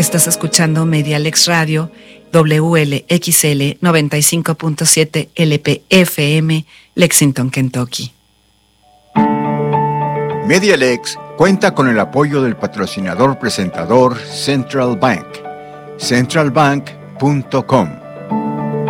Estás escuchando Medialex Radio, WLXL 95.7 LPFM, Lexington, Kentucky. Medialex cuenta con el apoyo del patrocinador presentador Central Bank, centralbank.com.